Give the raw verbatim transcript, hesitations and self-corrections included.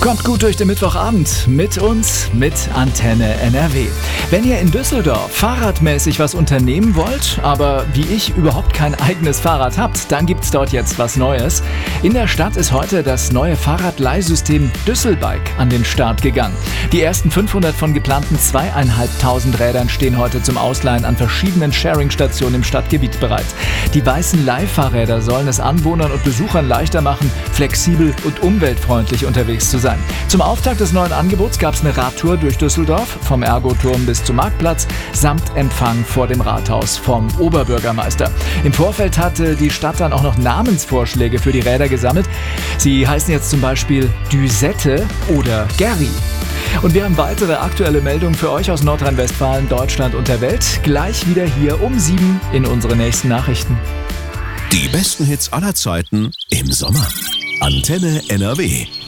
Kommt gut durch den Mittwochabend mit uns, mit Antenne N R W. Wenn ihr in Düsseldorf fahrradmäßig was unternehmen wollt, aber wie ich überhaupt kein eigenes Fahrrad habt, dann gibt's dort jetzt was Neues. In der Stadt ist heute das neue Fahrradleihsystem Düsselbike an den Start gegangen. Die ersten fünfhundert von geplanten zweieinhalbtausend Rädern stehen heute zum Ausleihen an verschiedenen Sharing-Stationen im Stadtgebiet bereit. Die weißen Leihfahrräder sollen es Anwohnern und Besuchern leichter machen, flexibel und umweltfreundlich unterwegs zu sein. Zum Auftakt des neuen Angebots gab es eine Radtour durch Düsseldorf, vom Ergo-Turm bis zum Marktplatz, samt Empfang vor dem Rathaus vom Oberbürgermeister. Im Vorfeld hatte die Stadt dann auch noch Namensvorschläge für die Räder gesammelt. Sie heißen jetzt zum Beispiel Düsette oder Gerry. Und wir haben weitere aktuelle Meldungen für euch aus Nordrhein-Westfalen, Deutschland und der Welt. Gleich wieder hier um sieben in unseren nächsten Nachrichten. Die besten Hits aller Zeiten im Sommer. Antenne N R W.